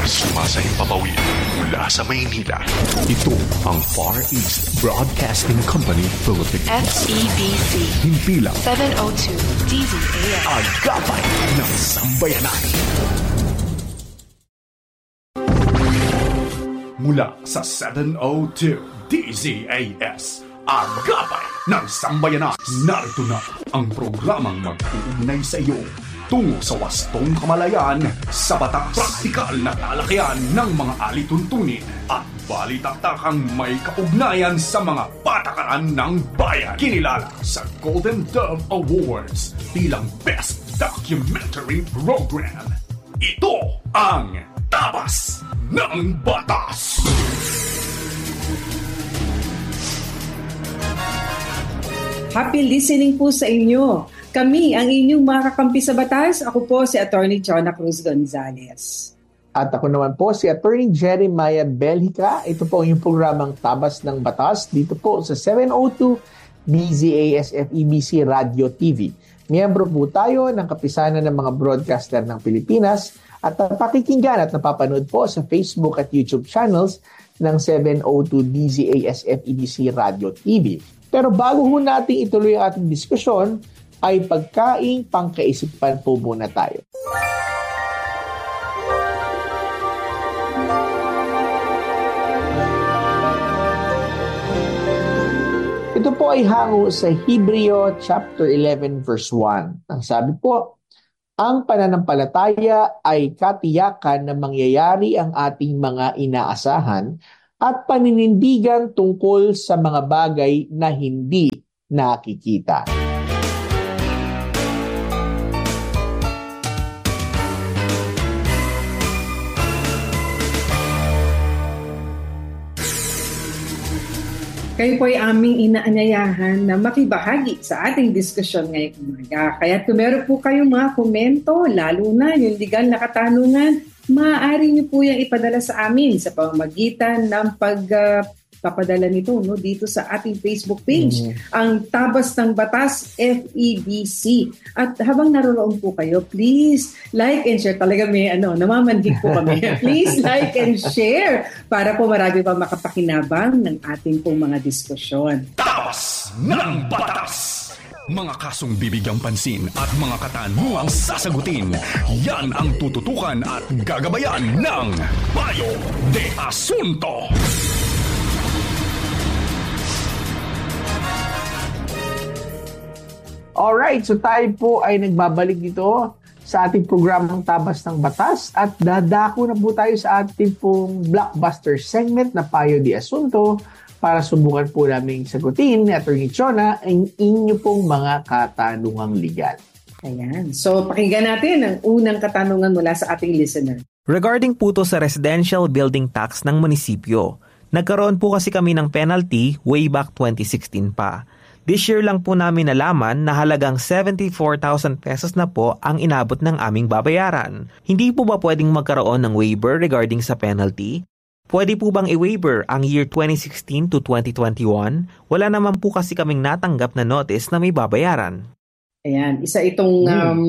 Sumasahing papawid mula sa Maynila. Ito ang Far East Broadcasting Company Philippines. FEBC. Himpilang 702 DZAS. Agapay ng Sambayanan. Mula sa 702 DZAS, Agapay ng Sambayanan. Narito na ang programang mag-uugnay sa iyo tungo sa wastong kamalayan sa batas. Praktikal na talakayan ng mga alituntunin at balitaktakang may kaugnayan sa mga patakaran ng bayan. Kinilala sa Golden Dove Awards bilang Best Documentary Program. Ito ang Tabas ng Batas. Happy listening po sa inyo. Kami ang inyong mga kakampi sa batas. Ako po si Attorney Chona Cruz Gonzalez. At ako naman po si Attorney Jeremiah Belhica. Ito po yung programang Tabas ng Batas dito po sa 702 DZAS FEBC Radio TV. Miyembro po tayo ng kapisanan ng mga broadcaster ng Pilipinas at napakikinggan at napapanood po sa Facebook at YouTube channels ng 702 DZAS FEBC Radio TV. Pero bago ho natin ituloy ang ating diskusyon, ay pagkaing pangkaisipan po muna tayo. Ito po ay hango sa Hebreo chapter 11 verse 1. Ang sabi po, ang pananampalataya ay katiyakan na mangyayari ang ating mga inaasahan at paninindigan tungkol sa mga bagay na hindi nakikita. Kayo po ay aming inaanyayahan na makibahagi sa ating diskusyon ngayong umaga. Kaya kung meron po kayong mga komento, lalo na yung legal na katanungan, maaari niyo po yung ipadala sa amin sa pamamagitan ng pagpapadala nito dito sa ating Facebook page, ang Tabas ng Batas FEBC. At habang naroon po kayo, please like and share. Talaga may namamanhig po kami. Please like and share para po marami pa makapakinabang ng ating pong mga diskusyon. Tabas ng Batas! Mga kasong bibigyang pansin at mga katanungang sasagutin. Yan ang tututukan at gagabayan ng Payo de Asunto. Alright, so tayo po ay nagbabalik dito sa ating programang Tabas ng Batas at dadako na po tayo sa ating pong blockbuster segment na Payo de Asunto para subukan po namin sagutin ni Atty. Chona ang inyo pong mga katanungang legal. Ayan. So, pakinggan natin ang unang katanungan mula sa ating listener. Regarding po to sa residential building tax ng munisipyo, nagkaroon po kasi kami ng penalty way back 2016 pa. This year lang po namin nalaman na halagang 74,000 pesos na po ang inabot ng aming babayaran. Hindi po ba pwedeng magkaroon ng waiver regarding sa penalty? Pwede po bang i-waiver ang year 2016 to 2021? Wala naman po kasi kaming natanggap na notice na may babayaran. Ayan, isa itong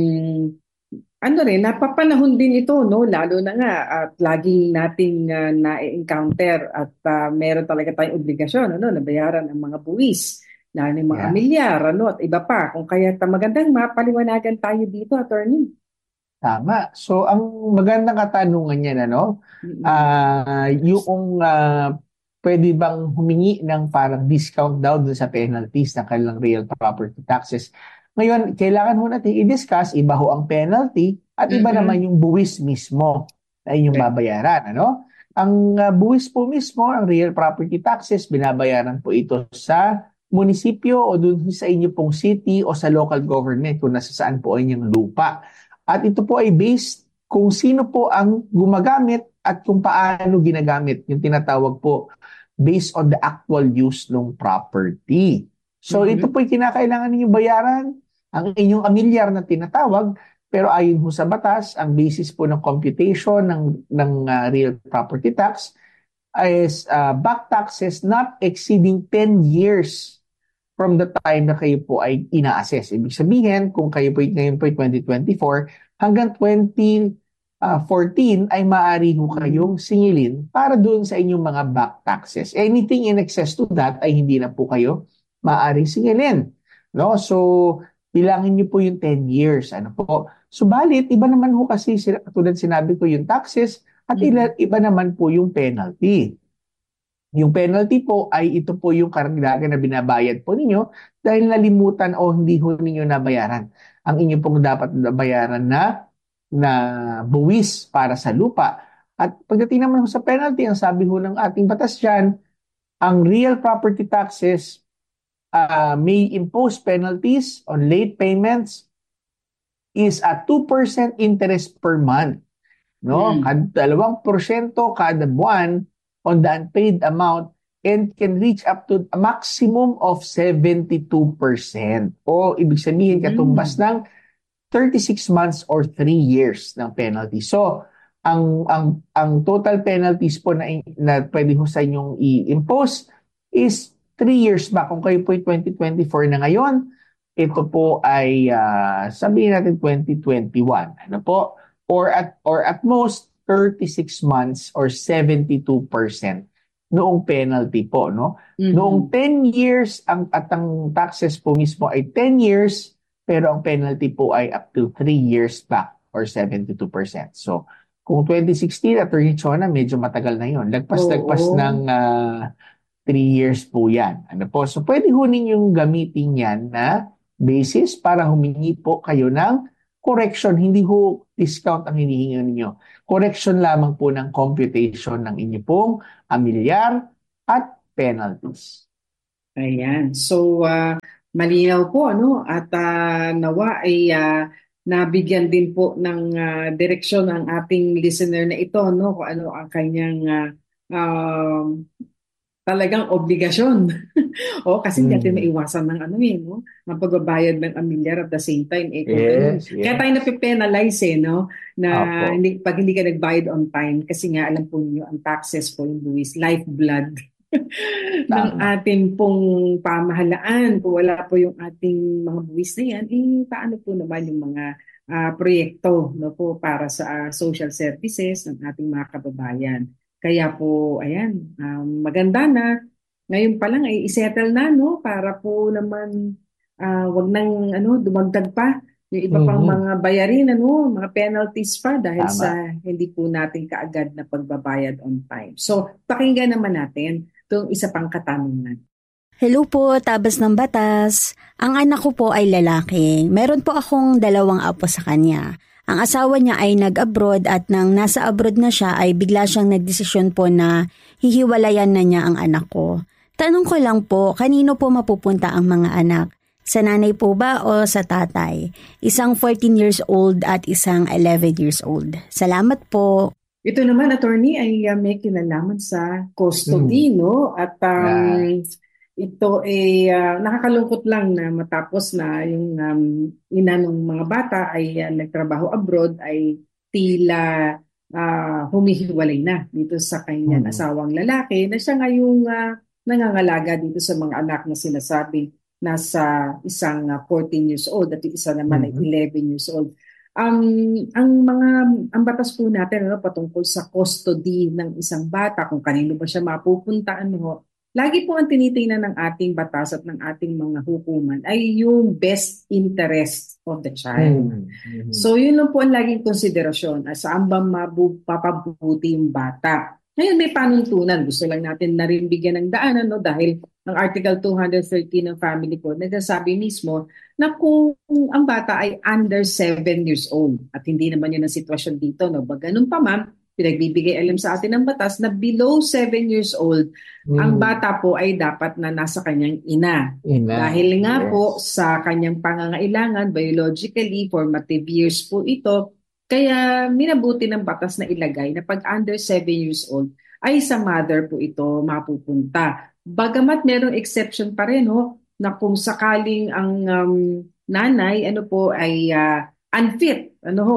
napapanahon din ito, no? Lalo na nga at laging nating na-encounter at meron talaga tayong obligasyon na bayaran ang mga buwis, lalo yung mga amilyar, at iba pa. Kung kaya magandang mapaliwanagan tayo dito, attorney. Tama. So, ang magandang katanungan niya, yung pwede bang humingi ng parang discount daw dun sa penalties ng kanilang real property taxes. Ngayon, kailangan mo natin i-discuss, iba ho ang penalty at iba naman yung buwis mismo na inyong babayaran. Ang buwis po mismo, ang real property taxes, binabayaran po ito sa munisipyo o dun sa inyo pong city o sa local government kung nasa saan po ay inyong lupa. At ito po ay based kung sino po ang gumagamit at kung paano ginagamit. Yung tinatawag po based on the actual use ng property. So ito po ay kinakailangan ninyong bayaran ang inyong amilyar na tinatawag, pero ayon po sa batas, ang basis po ng computation ng real property tax is back taxes not exceeding 10 years from the time na kayo po ay ina-assess. Ibig sabihin, kung kayo po ngayon po ay 2024, hanggang 14 ay maaari ho kayong singilin para doon sa inyong mga back taxes. Anything in excess to that ay hindi na po kayo maaaring singilin. No? So, bilangin niyo po yung 10 years. Ano po? Subalit, iba naman ho kasi, tulad sinabi ko, yung taxes at iba naman po yung penalty. Yung penalty po ay ito po yung karagdagan na binabayad po ninyo dahil nalimutan o hindi ho ninyo nabayaran ang inyo pong dapat nabayaran na buwis para sa lupa. At pagdating naman sa penalty, ang sabi ho ng ating batas dyan, ang real property taxes may impose penalties on late payments is a 2% interest per month. No? 2% kada buwan on the unpaid amount and can reach up to a maximum of 72%. O ibig sabihin, katumbas ng 36 months or 3 years ng penalty. So, ang total penalties po na pwede ho sa inyong i-impose is 3 years ba? Kung kayo po ay 2024 na ngayon, ito po ay sabihin natin 2021. Ano po? Or at most 36 months or 72% noong penalty po, no? Noong 10 years ang taxes po mismo ay 10 years, pero ang penalty po ay up to 3 years back or 72%. So, kung 2016 Attorney Chona, medyo matagal na 'yon. Lagpas-lagpas ng 3 years po 'yan. Ano po? So, pwede ho ninyong gamitin 'yan na basis para humingi po kayo ng correction. Hindi ho discount ang hinihingi ninyo. Correction lamang po ng computation ng inyo pong amilyar at penalties. Ayan. So, malinaw po, ano? At nawa ay nabigyan din po ng direksyon ang ating listener na ito, no? Kung ano ang kanyang talagang obligasyon. Kasi hindi natin maiwasan ng no? Ang pagbabayad ng amilyar at the same time. Yes. Kaya tayo napipenalize, no? Na pag hindi ka nagbayad on time, kasi nga alam po niyo ang taxes po yung buwis, lifeblood ng ating pong pamahalaan. Kung wala po yung ating mga buwis na yan, paano po naman yung mga proyekto, no, po para sa social services ng ating mga kababayan. Kaya po, ayan, maganda na ngayon pa lang ay isettle na, no, para po naman wag nang dumagdag pa yung iba pang mga bayarin, mga penalties pa dahil sa hindi po natin kaagad na pagbabayad on time. So, pakinggan naman natin itong isa pang katanungan. Hello po, Tabas ng Batas. Ang anak ko po ay lalaki. Meron po akong 2 apo sa kanya. Ang asawa niya ay nag-abroad at nang nasa abroad na siya ay bigla siyang nagdesisyon po na hihiwalayan na niya ang anak ko. Tanong ko lang po, kanino po mapupunta ang mga anak? Sa nanay po ba o sa tatay? Isang 14 years old at isang 11 years old. Salamat po. Ito naman, attorney, ay may kinalaman sa custody, no? At ito ay nakakalungkot lang na matapos na yung ina ng mga bata ay nagtrabaho abroad ay tila humihiwalay na dito sa kanyang asawang lalaki na siya ngayong nangangalaga dito sa mga anak na sinasabi nasa isang 14 years old at yung isa naman ay 11 years old. Ang batas po natin patungkol sa custody ng isang bata, kung kanino ba siya mapupunta, lagi po ang tinitingnan ng ating batas at ng ating mga hukuman ay yung best interest of the child. So yun lang po ang laging konsiderasyon, saan ba mapapabuti yung bata. Ngayon may panuntunan, gusto lang natin na rin bigyan ng daanan, dahil ang Article 213 ng Family Code nagsasabi mismo na kung ang bata ay under 7 years old at hindi naman yun ang sitwasyon dito, ganun pa man, pinagbibigay alam sa atin ng batas na below 7 years old, ang bata po ay dapat na nasa kanyang ina. Dahil nga po sa kanyang pangangailangan, biologically, formative years po ito, kaya minabuti ng batas na ilagay na pag under 7 years old ay sa mother po ito mapupunta. Bagamat merong exception pa rin na kung sakaling ang nanay ay unfit,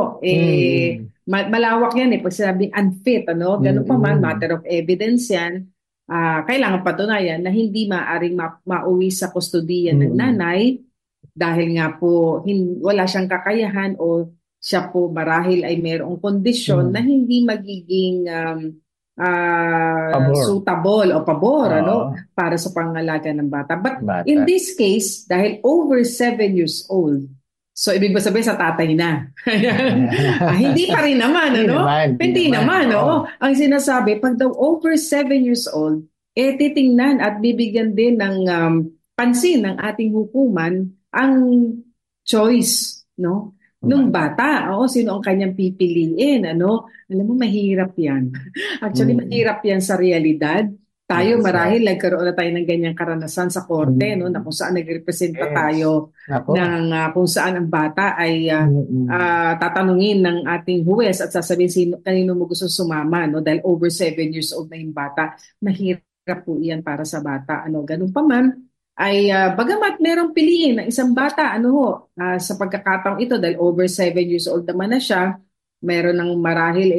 malawak yan pag sinabing unfit, ganun pa man, matter of evidence yan, kailangan patunayan na hindi maaaring mauwi sa kustodiyan ng nanay dahil nga po wala siyang kakayahan o siya po marahil ay mayroong kondisyon na hindi magiging Pabor. suitable o pabor Oo. para sa pangalaga ng bata. But Bata. in this case, dahil over 7 years old, so ibig ba sabihin sa tatay na? Hindi pa rin naman, Hindi naman, oo. Ang sinasabi, pag daw over 7 years old, titingnan at bibigyan din ng pansin ng ating hukuman ang choice, nung bata. Sino ang kanyang pipiliin, Alam mo, mahirap yan. Actually, mahirap yan sa realidad. Tayo, Yes, marahil nagkaroon na tayo ng ganyang karanasan sa korte, na kung saan nagrepresenta tayo ng kung saan ang bata ay tatanungin ng ating huwes at sasabihin kanino mo gusto sumama, dahil over 7 years old na yung bata. Mahirap po yan para sa bata. Ganun pa man, ay bagamat merong piliin ng isang bata, sa pagkakataong ito, dahil over 7 years old naman na siya, meron ng marahil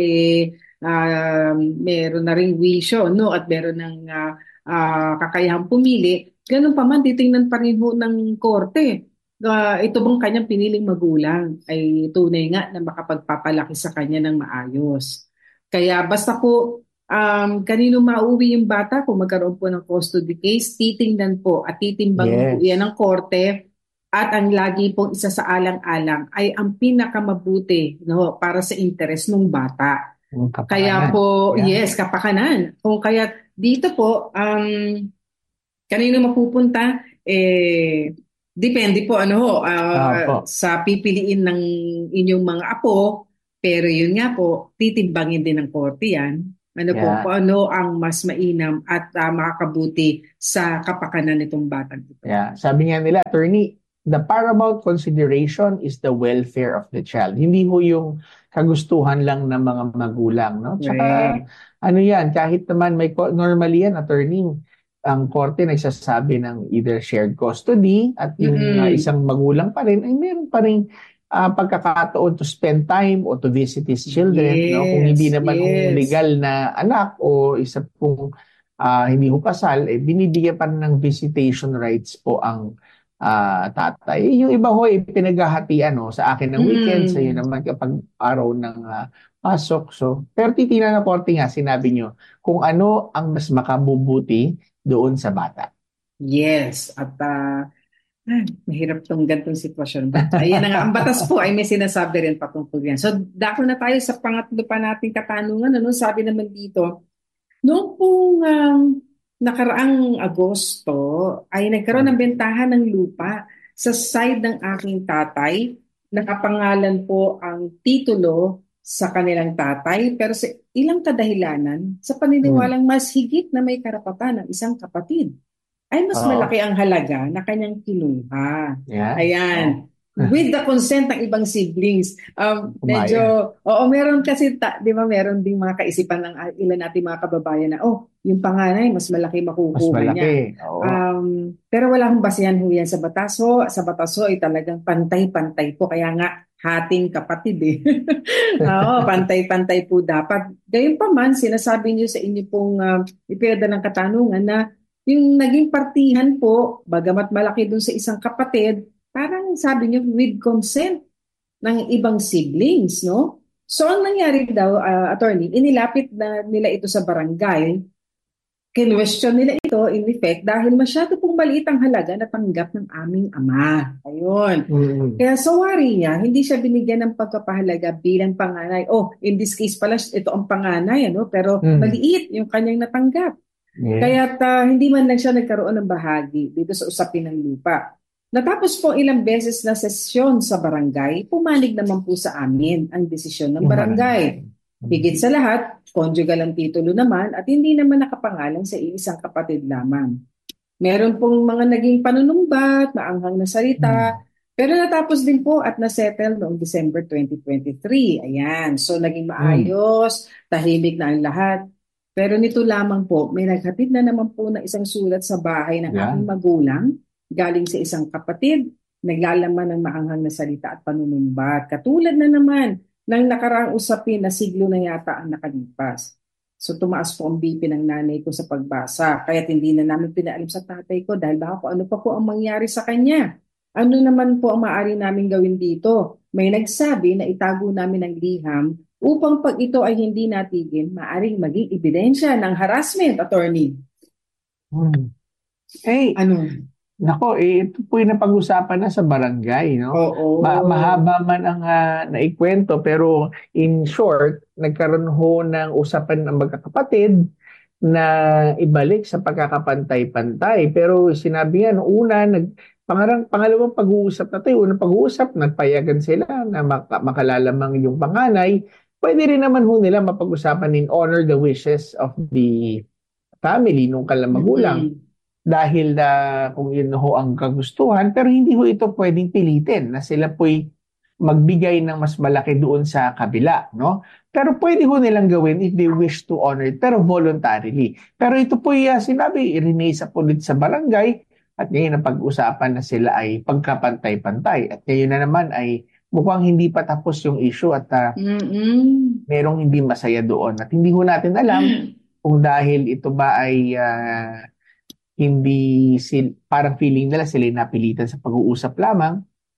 meron na ring wisyo, at meron ng kakayahang pumili. Ganun pa man, titingnan pa rin ho ng korte. Ito bang kanyang piniling magulang ay tunay nga na makapagpapalaki sa kanya ng maayos. Kaya basta po, kanino mauwi yung bata kung magkaroon po ng custody case, titingnan po at titimbangin po yan ng korte. At ang lagi pong isa sa alang-alang ay ang pinakamabuti para sa interes ng bata. Kaya po, kapakanan. Kung kaya dito po, kanino mapupunta, depende po sa pipiliin ng inyong mga apo, pero yun nga po, titimbangin din ng korte yan. Kung ano ang mas mainam at makakabuti sa kapakanan nitong batang ito. Sabi nga nila, attorney, the paramount consideration is the welfare of the child. Hindi ho yung kagustuhan lang ng mga magulang, Tsaka, kahit naman normally yan, attorney, ang korte nagsasabi ng either shared custody at yung isang magulang pa rin, ay meron pa rin pagkakataon to spend time o to visit his children. Kung hindi naman legal na anak o isa pong hindi ho kasal, binibigyan pa ng visitation rights po ang tatay. Yung iba ho, pinaghahatian sa akin ng weekend, sa iyo naman kapag araw ng pasok. Pero titingnan ng korte nga, sinabi nyo, kung ano ang mas makabubuti doon sa bata. Yes, at mahirap tong gantong sitwasyon. Ayan na nga, ang batas po ay may sinasabi rin patungkol yan. So, dako na tayo sa pangatlo pa nating katanungan. Sabi naman dito, noong pong nakaraang Agosto ay nagkaroon ng bentahan ng lupa sa side ng aking tatay. Nakapangalan po ang titulo sa kanilang tatay, pero sa ilang kadahilanan, sa paniniwalang mas higit na may karapatan ng isang kapatid, ay mas malaki ang halaga na kanyang kinuha. Ayan. With the consent ng ibang siblings. Meron kasi, di ba, meron ding mga kaisipan ng ilan nating mga kababayan na, yung panganay, mas malaki makukuha niya. Pero wala akong basihan ho yan sa batas. Sa batas ay talagang pantay-pantay po. Kaya nga, hating kapatid pantay-pantay po dapat. Gayun pa man, sinasabi niyo sa inyo pong ipirada ng katanungan na yung naging partihan po, bagamat malaki dun sa isang kapatid, parang sabi niyo with consent ng ibang siblings, So, ang nangyari daw, attorney, inilapit na nila ito sa barangay. Kinwestiyon nila ito, in effect, dahil masyado pong maliit ang halaga na tanggap ng aming ama. Ayun. Kaya sa wari niya, hindi siya binigyan ng pagpapahalaga bilang panganay. In this case pala, ito ang panganay, pero maliit yung kanyang natanggap. Kaya hindi man lang siya nagkaroon ng bahagi dito sa usapin ng lupa. Natapos po ilang beses na sesyon sa barangay, pumanig naman po sa amin ang desisyon ng barangay. Higit sa lahat, conjugal ang titulo naman at hindi naman nakapangalan sa iisang kapatid lamang. Meron pong mga naging panunumbat, maanghang na salita, pero natapos din po at nasettle noong December 2023. Ayan, so naging maayos, tahimik na ang lahat. Pero nito lamang po, may naghatid na naman po ng isang sulat sa bahay ng aking magulang, galing sa isang kapatid, naglalaman ng maanghang na salita at panunumbat. Katulad na naman ng nakaraang usapin na siglo na yata ang nakalipas. So tumaas po ang BP ng nanay ko sa pagbasa, kaya't hindi na namin pinaalam sa tatay ko dahil baka ano pa po ang mangyari sa kanya. Ano naman po ang maaari namin gawin dito? may nagsabi na itago namin ang liham upang pag ito ay hindi natigil, maaring maging ebidensya ng harassment, attorney. Ano? Nako, ito po yung napag-usapan na sa barangay, no? Oo. Mahaba man ang naikwento, pero in short, nagkaroon ho ng usapan ng magkakapatid na ibalik sa pagkakapantay-pantay. Pero sinabi nga, una, pangalawang pag-uusap na tayo, unang pag-uusap, nagpayagan sila na makalalamang yung panganay. Pwede rin naman ho nila mapag-usapan in honor the wishes of the family nung magulang. Dahil kung yun ho ang kagustuhan, pero hindi ho ito pwedeng pilitin na sila po'y magbigay ng mas malaki doon sa kabila, no? Pero pwede ho nilang gawin if they wish to honor it, pero voluntarily. Pero ito po'y sinabi, i-release up ulit sa barangay at ngayon ang pag-usapan na sila ay pagkapantay-pantay. At ngayon na naman ay mukhang hindi pa tapos yung issue at merong hindi masaya doon. At hindi ho natin alam kung dahil ito ba ay hindi parang feeling nila sila napilitan sa pag-uusap lamang.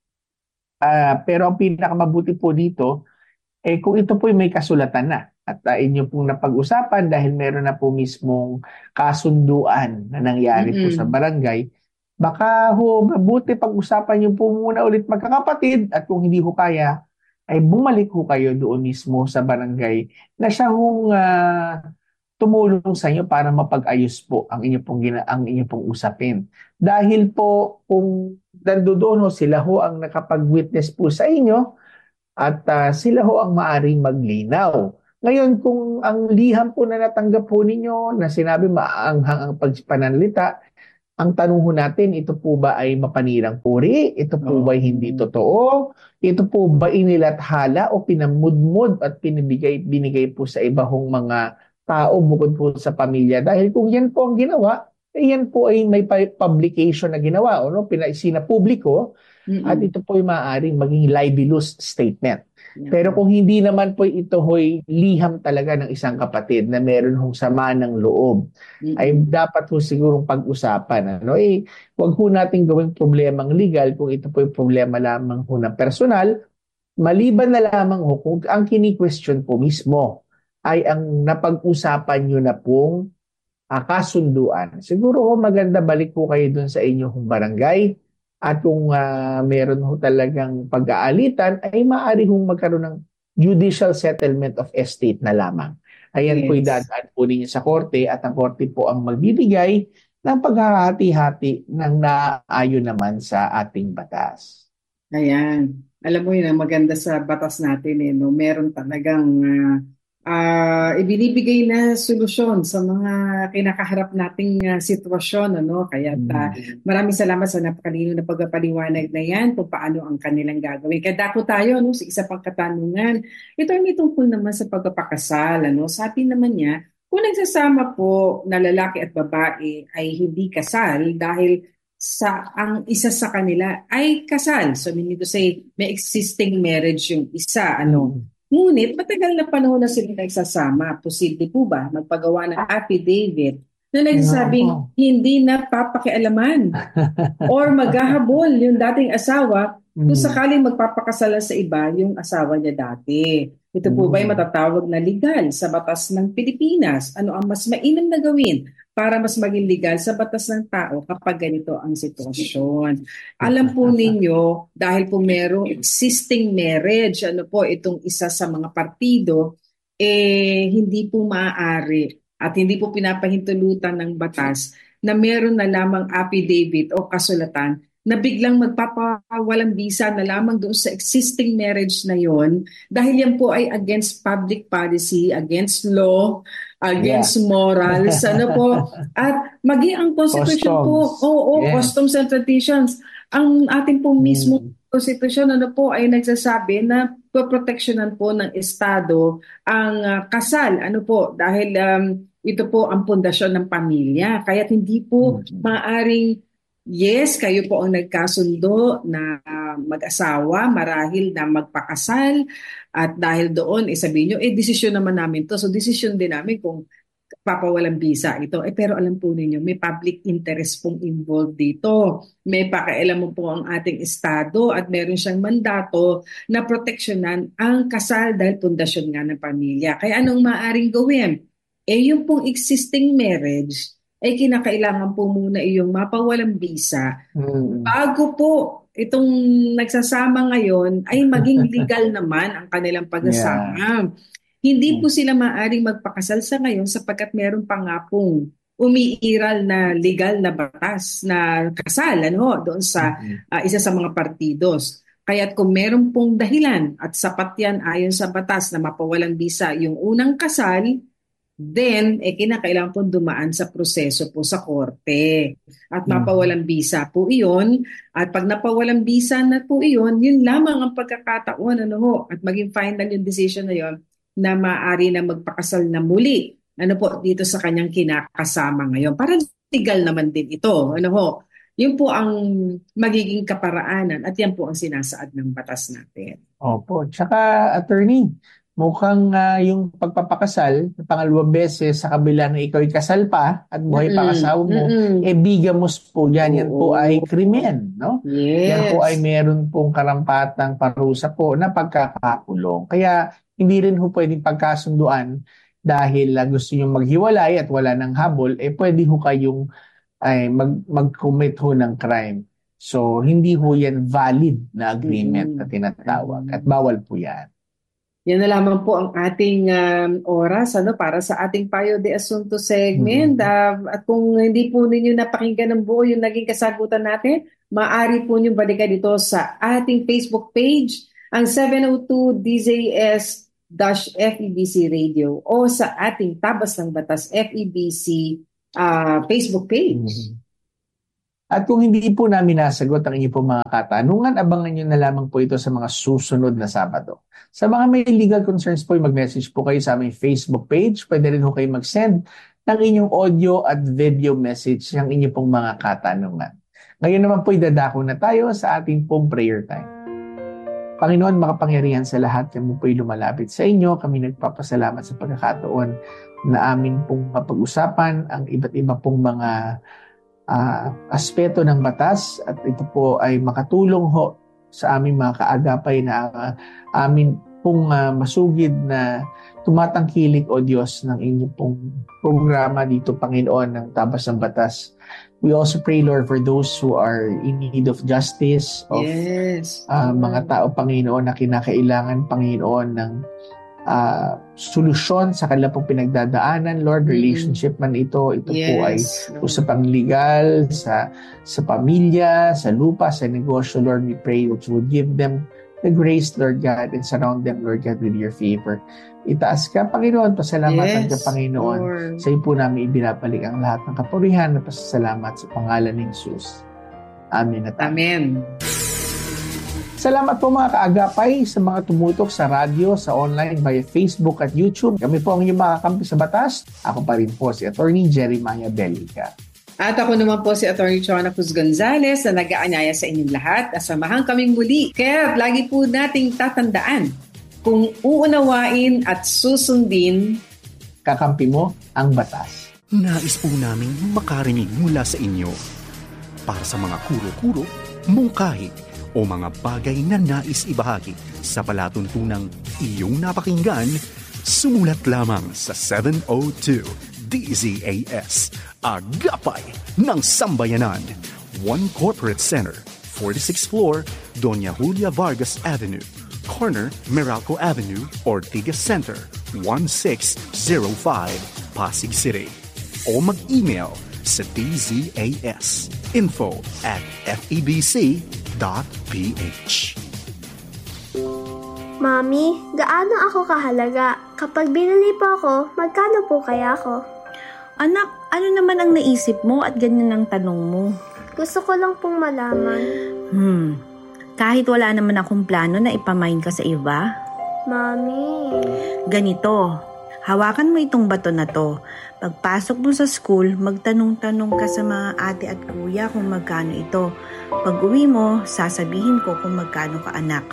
Pero ang pinakamabuti po dito, kung ito po may kasulatan na at inyo pong napag-usapan dahil meron na po mismong kasunduan na nangyari po sa barangay, baka ho mabuti pag-usapan niyo po muna ulit magkakapatid at kung hindi ho kaya, ay bumalik ho kayo doon mismo sa barangay na siya hong tumulong sa inyo para mapag-ayos po ang inyo pong usapin. Dahil po kung nandoon sila ho ang nakapag-witness po sa inyo at sila ho ang maaring maglinaw. Ngayon kung ang liham po na natanggap po ninyo na sinabi maanghang ang pagpananalita, ang tanong ho natin, ito po ba ay mapanirang puri? Ito po ba hindi totoo? Ito po ba inilathala o pinamudmod at binigay po sa iba hong mga tao bukod po sa pamilya? Dahil kung yan po ang ginawa, yan po ay may publication na ginawa, no? Sinapubliko, at ito po ay maaaring maging libelous statement. Pero kung hindi naman po ito ho'y liham talaga ng isang kapatid na meron hong sama ng loob, ay dapat ho sigurong pag-usapan. Wag ho natin gawing problemang legal kung ito po yung problema lamang ho ng personal, maliban na lamang ho kung ang kini-question po mismo ay ang napag-usapan nyo na pong kasunduan. Siguro ho maganda balik po kayo dun sa inyong barangay. At kung meron ho talagang pag-aalitan, ay maaari hong magkaroon ng judicial settlement of estate na lamang. Ayan po idadaan po ninyo sa korte at ang korte po ang magbibigay ng paghahati-hati ng naayon naman sa ating batas. Ayan. Alam mo yun, ang maganda sa batas natin, no? Meron talagang ibinibigay na solusyon sa mga kinakaharap nating sitwasyon, ano? Kaya maraming salamat sa napakalino na pagpapaliwanag na yan kung paano ang kanilang gagawin. Kaya dako tayo, no, sa isa pang katanungan. Ito ay may tungkol naman sa pagpapakasal, ano? Sabi naman niya, kung nagsasama po na lalaki at babae ay hindi kasal dahil ang isa sa kanila ay kasal. So meaning to say, may existing marriage yung isa, ano? Ngunit, matagal na panahon na sila nagsasama. Posible po ba magpagawa ng affidavit na nagsasabing hindi na papakialaman or maghahabol yung dating asawa kung sakaling magpapakasala sa iba yung asawa niya dati? Ito po ba ay matatawag na legal sa batas ng Pilipinas? Ano ang mas mainam na gawin para mas maging legal sa batas ng tao kapag ganito ang sitwasyon? Alam po ninyo, dahil po merong existing marriage, ano po, itong isa sa mga partido, hindi po maaari at hindi po pinapahintulutan ng batas na meron na lamang affidavit o kasulatan na biglang magpapawalang visa na lamang doon sa existing marriage na yon dahil yan po ay against public policy, against law, against morals, ano po, at maging ang constitution po, customs and traditions, ang ating po mismo constitution, ano po, ay nagsasabi na poproteksyonan po ng Estado ang kasal, ano po, dahil ito po ang pundasyon ng pamilya, kaya hindi po maaring yes, kayo po ang nagkasundo na mag-asawa, marahil na magpakasal at dahil doon, sabihin nyo, desisyon naman namin to. So, desisyon din namin kung papawalang visa ito. Pero alam po ninyo, may public interest pong involved dito. May pakialam mo po ang ating estado at meron siyang mandato na proteksyonan ang kasal dahil pundasyon nga ng pamilya. Kaya anong maaaring gawin? Yung pong existing marriage, ay kinakailangan po muna iyong mapawalang visa bago po itong nagsasama ngayon ay maging legal naman ang kanilang pagsasama. Yeah. Hindi po sila maaaring magpakasal sa ngayon sapagkat meron pa nga pong umiiral na legal na batas na kasal doon sa isa sa mga partidos. Kaya't kung meron pong dahilan at sapat yan ayon sa batas na mapawalang visa yung unang kasal, then kinakailangan po dumaan sa proseso po sa korte at mapawalang visa po iyon. At pag napawalang visa na po iyon, yun lamang ang pagkakataon at maging final yung decision na yun na maaari na magpakasal na muli dito sa kanyang kinakasama ngayon. Parang legal naman din ito. Yun po ang magiging kaparaanan at yan po ang sinasaad ng batas natin. Opo. Tsaka, attorney, mukhang yung pagpapakasal, pangalawang beses sa kabila na ikaw kasal pa at buhay pa asawa mo, bigamos po yan. Yan po ay krimen, no? Yes. Yan po ay meron pong karampatang parusa po na pagkakakulong. Kaya hindi rin po pwedeng pagkasunduan dahil gusto nyo maghiwalay at wala ng habol, pwede ho kayong mag-commit ho ng crime. So, hindi ho yan valid na agreement na tinatawag at bawal po yan. Yan na lamang po ang ating oras para sa ating Payo de Asunto segment. At kung hindi po ninyo napakinggan ng buo yung naging kasagutan natin, maaari po nyo balikan dito sa ating Facebook page, ang 702 DZAS-FEBC Radio o sa ating Tabas ng Batas FEBC Facebook page. At kung hindi po namin nasagot ang inyo po mga katanungan, abangan nyo na lamang po ito sa mga susunod na Sabado. Sa mga may legal concerns po, mag-message po kayo sa aming Facebook page. Pwede rin po kayo mag-send ng inyong audio at video message ng inyo pong mga katanungan. Ngayon naman po, idadako na tayo sa ating pong prayer time. Panginoon, makapangyarihan sa lahat, kami po'y lumalapit sa inyo. Kami nagpapasalamat sa pagkakataon na amin pong mapag-usapan ang iba't iba pong mga aspeto ng batas at ito po ay makatulong ho sa aming mga kaagapay na amin pong masugid na tumatangkilik o Diyos ng inyong pong programa dito, Panginoon, ng Tabas ng Batas. We also pray, Lord, for those who are in need of justice, of mga tao, Panginoon, na kinakailangan, Panginoon, ng solusyon sa kanilang pong pinagdadaanan, Lord, relationship man ito po ay usapang legal, sa pamilya, sa lupa, sa negosyo, Lord, we pray that you would give them the grace, Lord God, and surround them, Lord God, with your favor. Itaas ka, Panginoon, pasalamatan ka, Panginoon. Lord. Sa iyo po namin ibinabalik ang lahat ng kapurihan na pasasalamat sa pangalan ni Jesus. Amen at amen. Salamat po mga kaagapay sa mga tumutok sa radyo, sa online, via Facebook at YouTube. Kami po ang inyong makakampi sa batas. Ako pa rin po si Attorney Jeremiah Bellica. At ako naman po si Attorney Chona Cruz Gonzalez na nag-aanyaya sa inyong lahat. Asamahan kaming muli. Kaya lagi po nating tatandaan, kung uunawain at susundin, kakampi mo ang batas. Nais po namin makarinig mula sa inyo para sa mga kuro-kuro, mungkahi, o mga bagay na nais ibahagi sa palatuntunang iyong napakinggan, sumulat lamang sa 702 DZAS, Agapay ng Sambayanan, 1 Corporate Center, 46th floor, Doña Julia Vargas Avenue, corner Meralco Avenue, Ortigas Center, 1605, Pasig City. O mag-email sa dzas.info@febc.ph. Mami, gaano ako kahalaga? Kapag binili po ako, magkano po kaya ako? Anak, ano naman ang naisip mo at ganyan ang tanong mo? Gusto ko lang pong malaman. Kahit wala naman akong plano na ipamain ka sa iba? Mami. Ganito, hawakan mo itong bato na to. Pagpasok mo sa school, magtanong-tanong ka sa mga ate at kuya kung magkano ito. Pag uwi mo, sasabihin ko kung magkano ka, anak.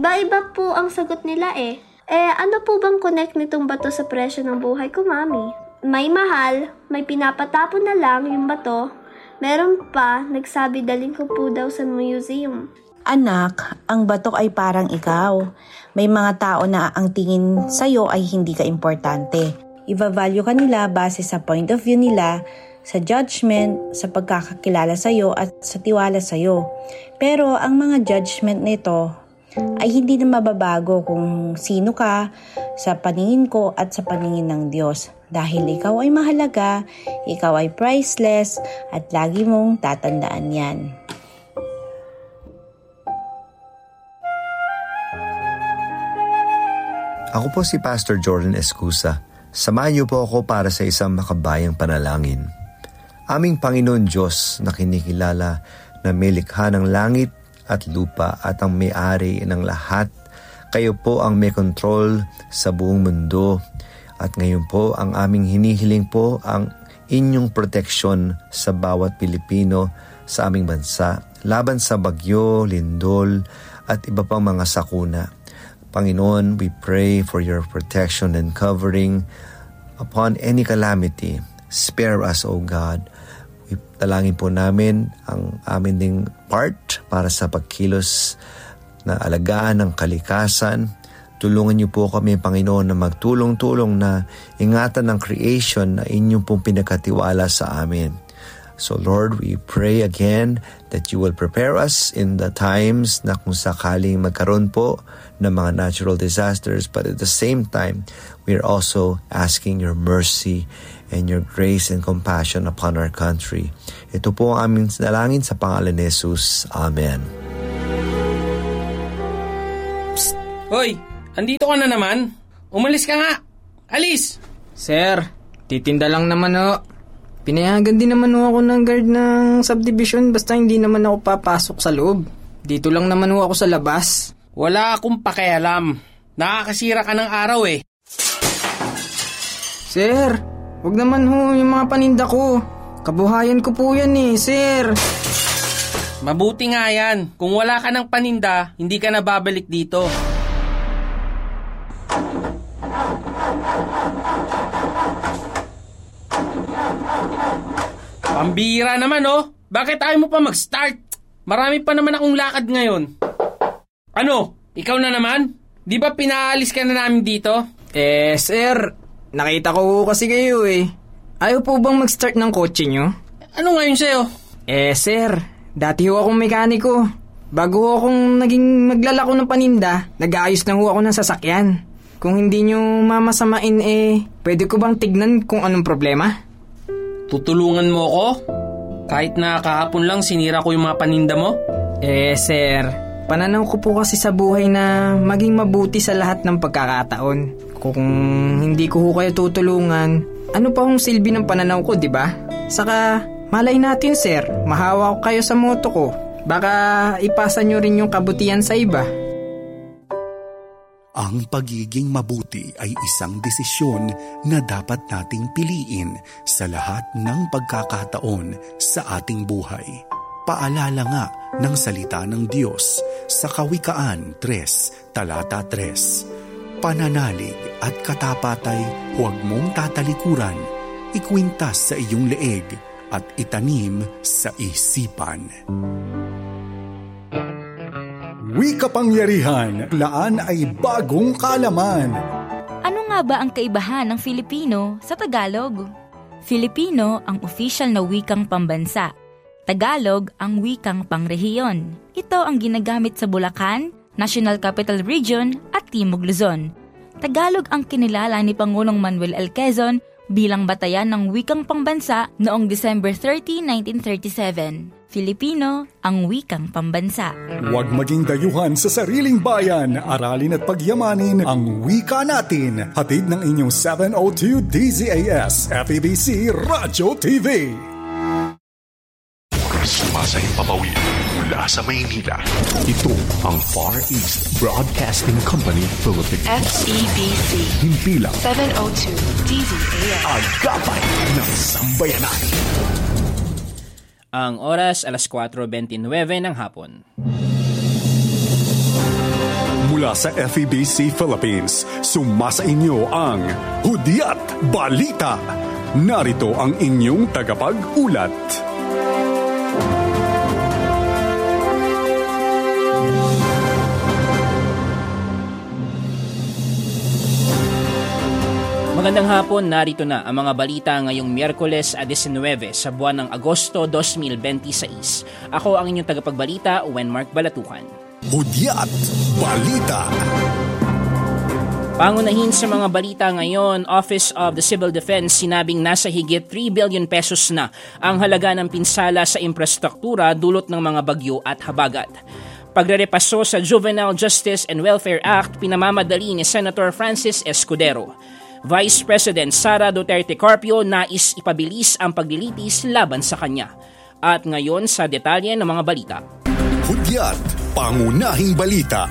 Iba-iba po ang sagot nila eh. Ano po bang connect nitong bato sa presyo ng buhay ko, Mami? May mahal, may pinapatapon na lang yung bato. Meron pa, nagsabi dalhin ko po daw sa museum. Anak, ang bato ay parang ikaw. May mga tao na ang tingin sa'yo ay hindi ka importante. Iba-value ka nila base sa point of view nila, sa judgment, sa pagkakakilala sa'yo at sa tiwala sa'yo. Pero ang mga judgment nito ay hindi na mababago kung sino ka sa paningin ko at sa paningin ng Diyos. Dahil ikaw ay mahalaga, ikaw ay priceless, at lagi mong tatandaan yan. Ako po si Pastor Jordan Escusa. Samahan niyo po ako para sa isang makabayang panalangin. Aming Panginoon Diyos na kinikilala na may likha ng langit at lupa at ang may-ari ng lahat. Kayo po ang may control sa buong mundo. At ngayon po ang aming hinihiling po ang inyong proteksyon sa bawat Pilipino sa aming bansa laban sa bagyo, lindol at iba pang mga sakuna. Panginoon, we pray for your protection and covering upon any calamity. Spare us, O God. Dalangin po namin ang amin ding part para sa pagkilos na alagaan ng kalikasan. Tulungan niyo po kami, Panginoon, na magtulong-tulong na ingatan ng creation na inyong pong pinagkatiwala sa amin. So Lord, we pray again that you will prepare us in the times na kung sakaling magkaroon po ng mga natural disasters, but at the same time, we are also asking your mercy and your grace and compassion upon our country. Ito po ang aming dalangin sa pangalan ni Jesus. Amen. Psst! Hoy! Andito ka na naman? Umalis ka nga! Alis! Sir, titinda lang naman o. Pinayagan din naman ako ng guard ng subdivision basta hindi naman ako papasok sa loob. Dito lang naman ako sa labas. Wala akong pakialam. Nakakasira ka ng araw eh. Sir, wag naman ho yung mga paninda ko. Kabuhayan ko po yan eh, sir. Mabuti nga yan. Kung wala ka ng paninda, hindi ka na babalik dito. Pambira naman oh. Bakit ayaw mo pa mag-start? Marami pa naman akong lakad ngayon. Ano? Ikaw na naman? Di ba pinaalis ka na namin dito? Sir, nakita ko kasi kayo eh. Ayaw po bang mag-start ng kotse nyo? Ano ngayon sa'yo? Sir, dati ho akong mekaniko. Bago ho akong naging maglalako ng paninda, nag-aayos na ho ako ng sasakyan. Kung hindi nyo mamasamain pwede ko bang tignan kung anong problema? Tutulungan mo ako? Kahit na kahapon lang sinira ko yung mga paninda mo? Sir, pananaw ko po kasi sa buhay na maging mabuti sa lahat ng pagkakataon. Kung hindi ko ho kayo tutulungan, ano pa hong silbi ng pananaw ko, di ba? Saka, malay natin sir, mahawa ko kayo sa moto ko. Baka ipasa nyo rin yung kabutihan sa iba. Ang pagiging mabuti ay isang desisyon na dapat nating piliin sa lahat ng pagkakataon sa ating buhay. Paalala nga ng salita ng Diyos sa Kawikaan 3, talata 3. Pananalig at katapatay huwag mong tatalikuran, ikwintas sa iyong leeg at itanim sa isipan. Wika-pangyarihan, laan ay bagong kalaman. Ano nga ba ang kaibahan ng Filipino sa Tagalog? Filipino ang official na wikang pambansa. Tagalog ang wikang pangrehiyon. Ito ang ginagamit sa Bulacan, National Capital Region at Timog Luzon. Tagalog ang kinilala ni Pangulong Manuel L. Quezon bilang batayan ng wikang pambansa noong December 30, 1937. Filipino ang wikang pambansa. Huwag maging dayuhan sa sariling bayan. Aralin at pagyamanin ang wika natin. Hatid ng inyong 702 DZAS FEBC Radio TV. Sumasayang papawid mula sa Maynila. Ito ang Far East Broadcasting Company Philippines. FEBC. Himpilang 702 DZAS. Agapay ng Sambayanan. Ang oras, 4:29 ng hapon. Mula sa FEBC Philippines, sumasa inyo ang Hudyat Balita. Narito ang inyong tagapag-ulat. Magandang hapon, narito na ang mga balita ngayong Miyerkules 19 sa buwan ng Agosto 2026. Ako ang inyong tagapagbalita, Wenmark Balatukan. Hudyat Balita. Pangunahin sa mga balita ngayon, Office of the Civil Defense sinabing nasa higit 3 billion pesos na ang halaga ng pinsala sa infrastruktura dulot ng mga bagyo at habagat. Pagrerepaso sa Juvenile Justice and Welfare Act, pinamamadali ni Senator Francis Escudero. Vice President Sara Duterte Carpio nais ipabilis ang paglilitis laban sa kanya. At ngayon sa detalye ng mga balita. Hudyat, pangunahing balita.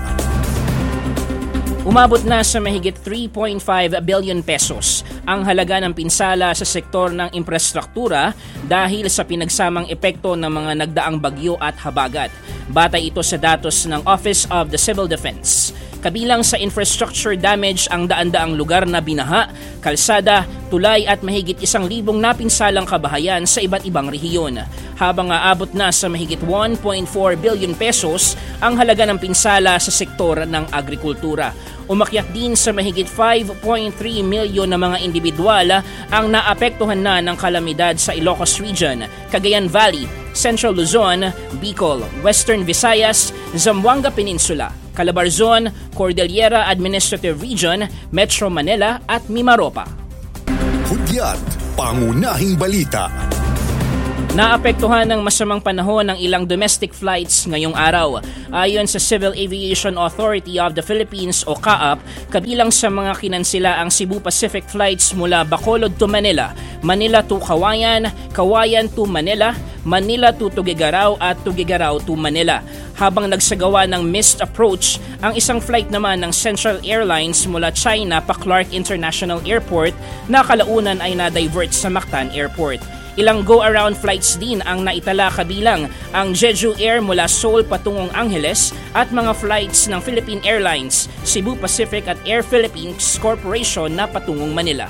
Umabot na sa mahigit 3.5 billion pesos ang halaga ng pinsala sa sektor ng infrastruktura dahil sa pinagsamang epekto ng mga nagdaang bagyo at habagat. Batay ito sa datos ng Office of the Civil Defense. Kabilang sa infrastructure damage ang daan-daang lugar na binaha, kalsada, tulay at mahigit 1,000 napinsalang kabahayan sa iba't ibang rehiyon. Habang aabot na sa mahigit 1.4 billion pesos ang halaga ng pinsala sa sektor ng agrikultura. Umakyat din sa mahigit 5.3 milyon na mga individual ang naapektuhan na ng kalamidad sa Ilocos Region, Cagayan Valley, Central Luzon, Bicol, Western Visayas, Zamboanga Peninsula, Calabarzon, Cordillera Administrative Region, Metro Manila at Mimaropa. Hudyat, pangunahing balita. Naapektuhan ng masamang panahon ng ilang domestic flights ngayong araw. Ayon sa Civil Aviation Authority of the Philippines o CAAP, kabilang sa mga kinansila ang Cebu Pacific flights mula Bacolod to Manila, Manila to Kawayan, Kawayan to Manila, Manila to Tuguegarao at Tuguegarao to Manila. Habang nagsagawa ng missed approach, ang isang flight naman ng Central Airlines mula China pa Clark International Airport na kalaunan ay na-divert sa Mactan Airport. Ilang go-around flights din ang naitala kabilang ang Jeju Air mula Seoul patungong Angeles at mga flights ng Philippine Airlines, Cebu Pacific at Air Philippines Corporation na patungong Manila.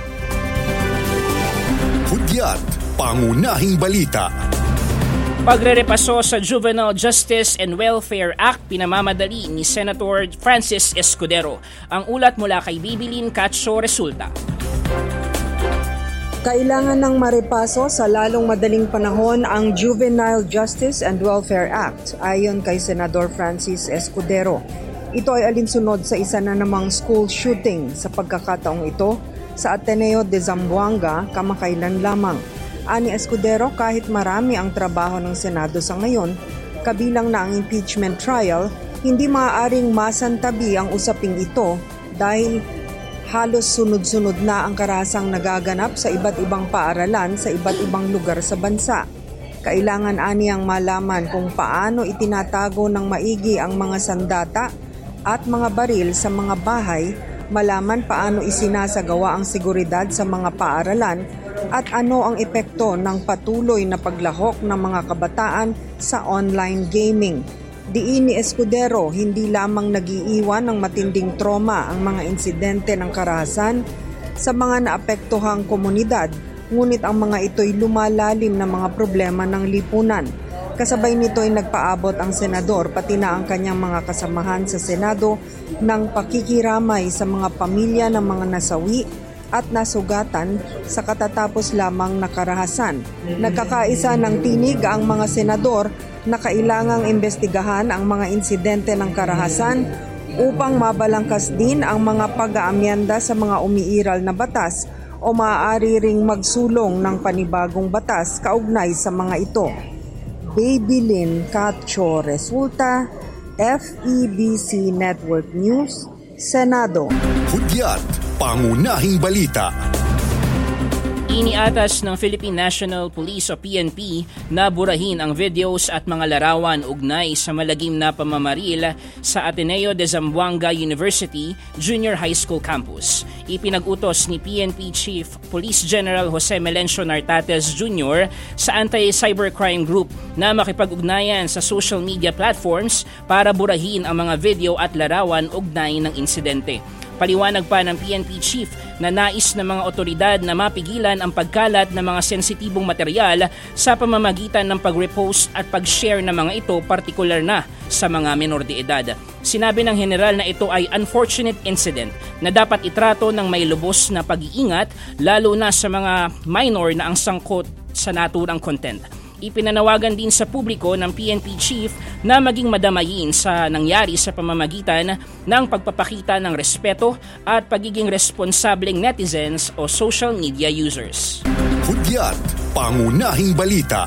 Hudyat, pangunahing balita. Pagrerepaso sa Juvenile Justice and Welfare Act, pinamamadali ni Senator Francis Escudero. Ang ulat mula kay Bibilin Cacho Resulta. Kailangan ng maripaso sa lalong madaling panahon ang Juvenile Justice and Welfare Act ayon kay Senador Francis Escudero. Ito ay alinsunod sa isa na namang school shooting sa pagkakataong ito sa Ateneo de Zamboanga kamakailan lamang. Ani Escudero, kahit marami ang trabaho ng Senado sa ngayon, kabilang na ang impeachment trial, hindi maaaring masantabi ang usaping ito dahil halos sunod-sunod na ang karahasang nagaganap sa iba't ibang paaralan sa iba't ibang lugar sa bansa. Kailangan aniyang malaman kung paano itinatago ng maigi ang mga sandata at mga baril sa mga bahay, malaman paano isinasagawa ang seguridad sa mga paaralan at ano ang epekto ng patuloy na paglahok ng mga kabataan sa online gaming. Diin ni Escudero, hindi lamang nagiiwan ng matinding trauma ang mga insidente ng karahasan sa mga naapektuhang komunidad, ngunit ang mga ito'y lumalalim na mga problema ng lipunan. Kasabay nito'y nagpaabot ang senador pati na ang kanyang mga kasamahan sa Senado ng pakikiramay sa mga pamilya ng mga nasawi at nasugatan sa katatapos lamang na karahasan. Nagkakaisa ng tinig ang mga senador na kailangang imbestigahan ang mga insidente ng karahasan upang mabalangkas din ang mga pag-aamyenda sa mga umiiral na batas o maaari ring magsulong ng panibagong batas kaugnay sa mga ito. Babylin Cacho Resulta, FEBC Network News, Senado. Hudyat, pangunahing balita. Iniatas ng Philippine National Police o PNP na burahin ang videos at mga larawan ugnay sa malagim na pamamaril sa Ateneo de Zamboanga University Junior High School campus. Ipinag-utos ni PNP Chief Police General Jose Melencio Nartates Jr. sa Anti-Cybercrime Group na makipag-ugnayan sa social media platforms para burahin ang mga video at larawan ugnay ng insidente. Paliwanag pa ng PNP Chief na nais ng mga otoridad na mapigilan ang pagkalat ng mga sensitibong material sa pamamagitan ng pag-repost at pag-share ng mga ito, partikular na sa mga menor de edad. Sinabi ng general na ito ay unfortunate incident na dapat itrato ng may lubos na pag-iingat lalo na sa mga minor na ang sangkot sa naturang content. Ipinanawagan din sa publiko ng PNP Chief na maging madamayin sa nangyari sa pamamagitan ng pagpapakita ng respeto at pagiging responsableng netizens o social media users. Hudyat, pangunahing balita.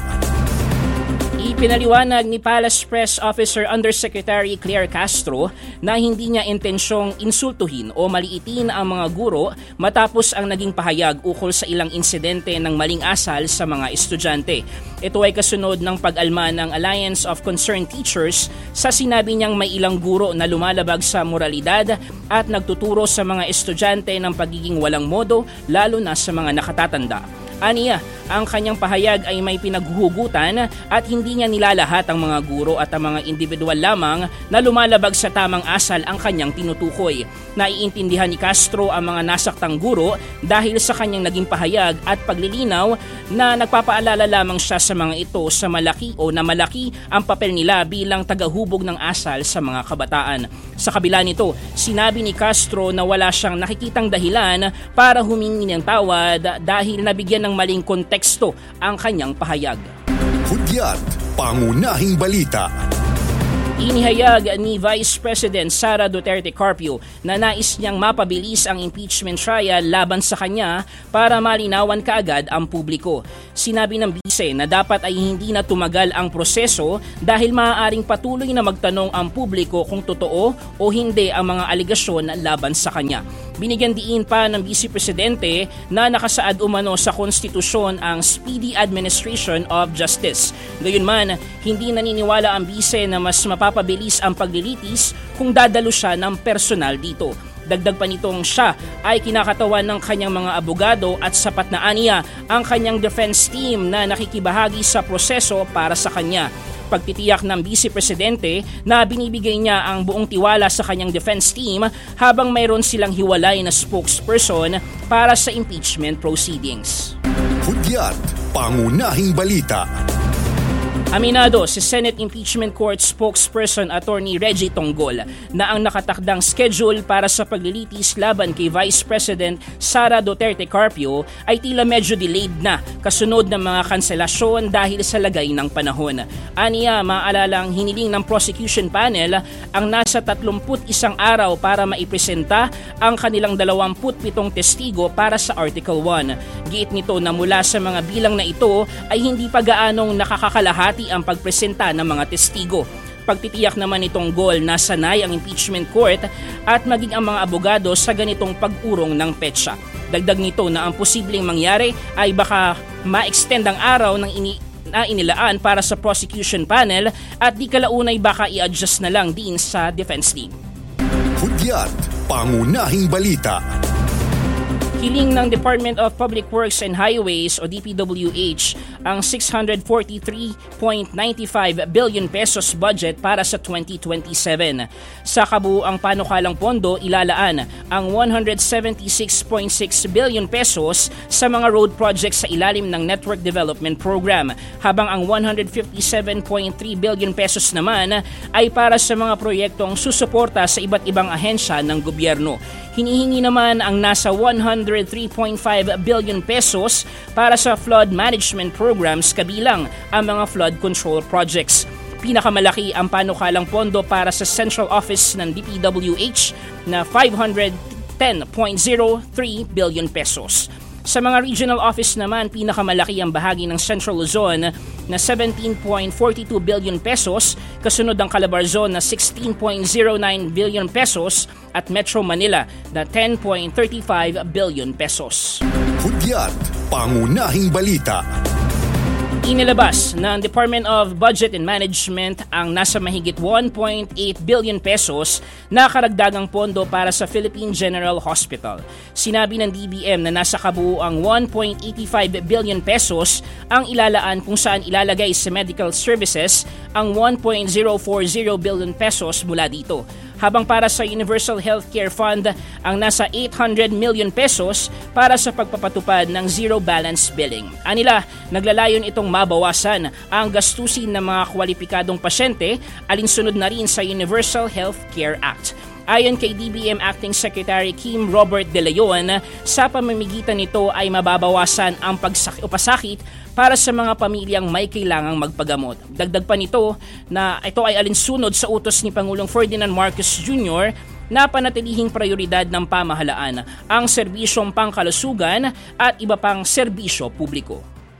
Ipinaliwanag ni Palace Press Officer Undersecretary Claire Castro na hindi niya intensyong insultuhin o maliitin ang mga guro matapos ang naging pahayag ukol sa ilang insidente ng maling asal sa mga estudyante. Ito ay kasunod ng pag-alma ng Alliance of Concerned Teachers sa sinabi niyang may ilang guro na lumalabag sa moralidad at nagtuturo sa mga estudyante ng pagiging walang modo lalo na sa mga nakatatanda. Aniya, ang kanyang pahayag ay may pinaghuhugutan at hindi niya nilalahat ang mga guro at ang mga individual lamang na lumalabag sa tamang asal ang kanyang tinutukoy. Naiintindihan ni Castro ang mga nasaktang guro dahil sa kanyang naging pahayag at paglilinaw na nagpapaalala lamang siya sa mga ito sa malaki o na malaki ang papel nila bilang tagahubog ng asal sa mga kabataan. Sa kabila nito, sinabi ni Castro na wala siyang nakikitang dahilan para humingi ng tawad dahil nabigyan ng maling konteksto ang kanyang pahayag. Hudyat, pangunahing balita. Inihayag ni Vice President Sara Duterte Carpio na nais niyang mapabilis ang impeachment trial laban sa kanya para malinawan kaagad ang publiko. Sinabi ng bise na dapat ay hindi na tumagal ang proseso dahil maaaring patuloy na magtanong ang publiko kung totoo o hindi ang mga aligasyon laban sa kanya. Binigyan diin pa ng Vice Presidente na nakasaad umano sa konstitusyon ang Speedy Administration of Justice. Gayunman, hindi naniniwala ang bise na mas mapapabilis ang paglilitis kung dadalo siya ng personal dito. Dagdag pa nitong siya ay kinakatawan ng kanyang mga abogado at sapat na aniya ang kanyang defense team na nakikibahagi sa proseso para sa kanya. Pagtitiyak ng Vice Presidente na binibigay niya ang buong tiwala sa kanyang defense team habang mayroon silang hiwalay na spokesperson para sa impeachment proceedings. Hudyat, pangunahing balita. Aminado si Senate Impeachment Court spokesperson Attorney Reggie Tonggol na ang nakatakdang schedule para sa paglilitis laban kay Vice President Sara Duterte Carpio ay tila medyo delayed na kasunod ng mga kanselasyon dahil sa lagay ng panahon. Aniya, maalalang hiniling ng prosecution panel ang nasa 31 araw para maipresenta ang kanilang 27 testigo para sa Article 1. Giit nito na mula sa mga bilang na ito ay hindi pa gaanong nakakakalahati ang pagpresenta ng mga testigo. Pagtitiyak naman nitong goal na sanay ang impeachment court at maging ang mga abogado sa ganitong pag-urong ng petsa. Dagdag nito na ang posibleng mangyari ay baka ma-extend ang araw ng inilaan para sa prosecution panel at di kalaunay baka i-adjust na lang din sa defense team. Hudyat, pangunahing balita. Hiling ng Department of Public Works and Highways o DPWH ang 643.95 billion pesos budget para sa 2027. Sa kabuuang panukalang pondo, ilalaan ang 176.6 billion pesos sa mga road projects sa ilalim ng Network Development Program, habang ang 157.3 billion pesos naman ay para sa mga proyektong susuporta sa iba't ibang ahensya ng gobyerno. Hinihingi naman ang nasa 103.5 billion pesos para sa flood management programs kabilang ang mga flood control projects. Pinakamalaki ang panukalang pondo para sa Central Office ng DPWH na 510.03 billion pesos. Sa mga regional office naman, pinakamalaki ang bahagi ng Central Luzon na 17.42 billion pesos, kasunod ang Calabarzon na 16.09 billion pesos at Metro Manila na 10.35 billion pesos. Hudyat, Pangunahing Balita. Inilabas ng Department of Budget and Management ang nasa mahigit 1.8 billion pesos na karagdagang pondo para sa Philippine General Hospital. Sinabi ng DBM na nasa kabuuang 1.85 billion pesos ang ilalaan kung saan ilalagay sa medical services ang 1.040 billion pesos mula dito. Habang para sa Universal Healthcare Fund ang nasa 800 million pesos para sa pagpapatupad ng zero balance billing. Anila, naglalayon itong mabawasan ang gastusin ng mga kwalipikadong pasyente alinsunod na rin sa Universal Healthcare Act. Ayon kay DBM Acting Secretary Kim Robert De Leon, sa pamamagitan nito ay mababawasan ang pasakit para sa mga pamilyang may kailangang magpagamot. Dagdag pa nito na ito ay alinsunod sa utos ni Pangulong Ferdinand Marcos Jr. na panatilihing prioridad ng pamahalaan ang serbisyong pangkalusugan at iba pang serbisyo publiko.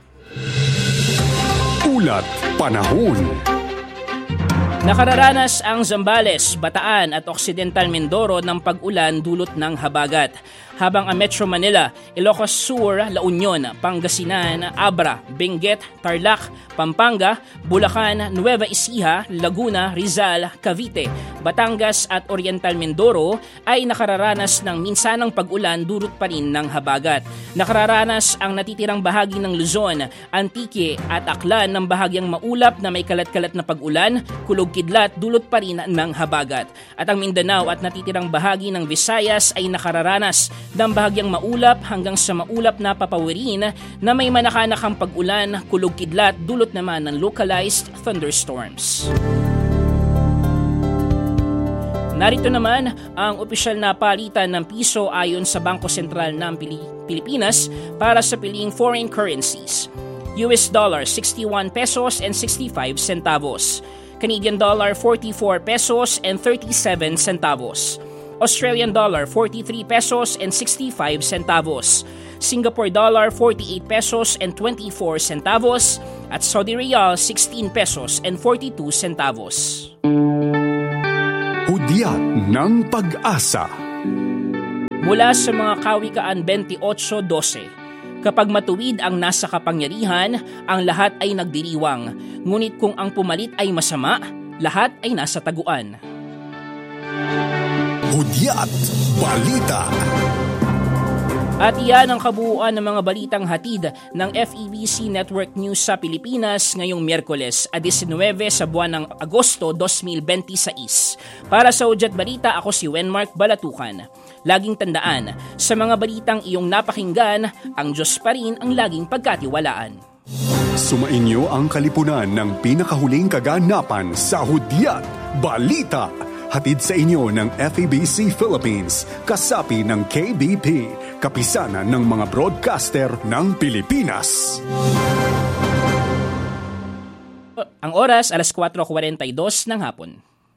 Ulat Panahon. Nakararanas ang Zambales, Bataan at Occidental Mindoro ng pag-ulan dulot ng habagat. Habang ang Metro Manila, Ilocos Sur, La Union, Pangasinan, Abra, Benguet, Tarlac, Pampanga, Bulacan, Nueva Ecija, Laguna, Rizal, Cavite, Batangas at Oriental Mindoro ay nakararanas ng minsanang pag-ulan dulot pa rin ng habagat. Nakararanas ang natitirang bahagi ng Luzon, Antique at Aklan ng bahagyang maulap na may kalat-kalat na pag-ulan, kulog-kidlat dulot pa rin ng habagat. At ang Mindanao at natitirang bahagi ng Visayas ay nakararanas ng bahagyang maulap hanggang sa maulap na papawirin na may manakanakang pag-ulan, kulog-kidlat dulot naman ng localized thunderstorms. Narito naman ang opisyal na palitan ng piso ayon sa Bangko Sentral ng Pilipinas para sa piling foreign currencies. US dollar 61 pesos and 65 centavos. Canadian dollar 44 pesos and 37 centavos. Australian dollar 43 pesos and 65 centavos. Singapore dollar 48 pesos and 24 centavos at Saudi Riyal 16 pesos and 42 centavos. Hudyat ng Pag-asa. Mula sa mga Kawikaan 28:12, kapag matuwid ang nasa kapangyarihan, ang lahat ay nagdiriwang. Ngunit kung ang pumalit ay masama, lahat ay nasa taguan. Hudyat Balita. At iyan ang kabuuan ng mga balitang hatid ng FEBC Network News sa Pilipinas ngayong Miyerkules, 19 sa buwan ng Agosto 2026. Para sa Hudyat Balita, ako si Wenmark Balatukan. Laging tandaan, sa mga balitang iyong napakinggan, ang Diyos pa rin ang laging pagkatiwalaan. Sumainyo ang kalipunan ng pinakahuling kaganapan sa Hudyat Balita. Hatid sa inyo ng FEBC Philippines, kasapi ng KBP, kapisanan ng mga broadcaster ng Pilipinas. Ang oras, 4:42 ng hapon.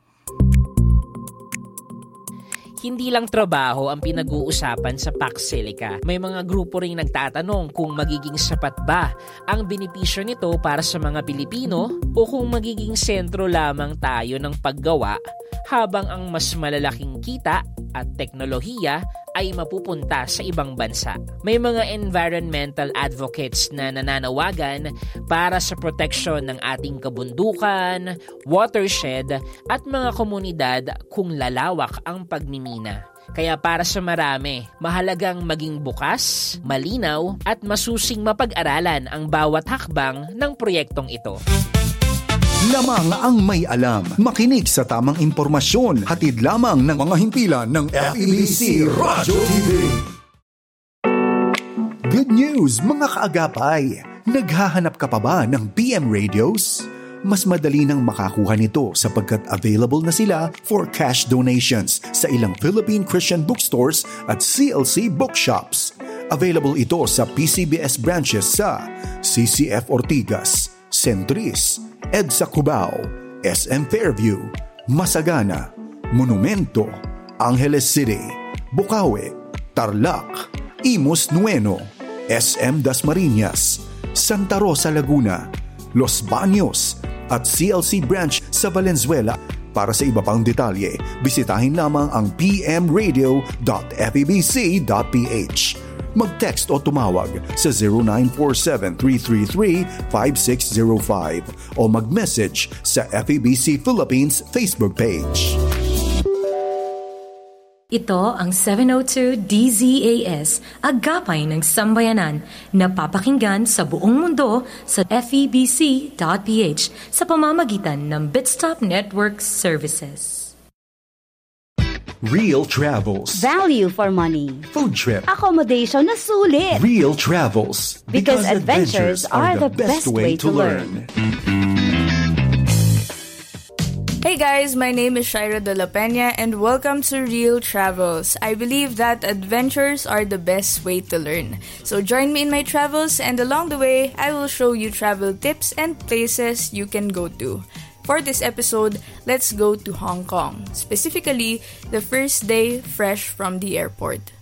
Hindi lang trabaho ang pinag-uusapan sa Pax Silica. May mga grupo ring nagtatanong kung magiging sapat ba ang benepisyo nito para sa mga Pilipino o kung magiging sentro lamang tayo ng paggawa habang ang mas malalaking kita at teknolohiya ay mapupunta sa ibang bansa. May mga environmental advocates na nananawagan para sa proteksyon ng ating kabundukan, watershed at mga komunidad kung lalawak ang pagmimina. Kaya para sa marami, mahalagang maging bukas, malinaw at masusing mapag-aralan ang bawat hakbang ng proyektong ito. Lamang ang may alam. Makinig sa tamang impormasyon. Hatid lamang ng mga himpilan ng FEBC Radyo TV. Good news, mga kaagapay! Naghahanap ka pa ba ng PM radios? Mas madali nang makakuha nito sapagkat available na sila for cash donations sa ilang Philippine Christian bookstores at CLC bookshops. Available ito sa PCBS branches sa CCF Ortigas, Centris, EDSA Cubao, SM Fairview, Masagana, Monumento, Angeles City, Bukawi, Tarlac, Imus Nueno, SM Dasmariñas, Santa Rosa Laguna, Los Baños at CLC branch sa Valenzuela. Para sa iba pang detalye, bisitahin lamang ang pmradio.febc.ph. mag-text o tumawag sa 0947-333-5605 o mag-message sa FEBC Philippines Facebook page. Ito ang 702 DZAS, Agapay ng Sambayanan, napapakinggan sa buong mundo sa febc.ph sa pamamagitan ng Bitstop Network Services. Real Travels. Value for money. Food trip. Accommodation na sulit. Real Travels. Because adventures are the best way to learn. Hey guys, my name is Shaira De La Peña and welcome to Real Travels. I believe that adventures are the best way to learn. So join me in my travels and along the way, I will show you travel tips and places you can go to. For this episode, let's go to Hong Kong, specifically the first day fresh from the airport.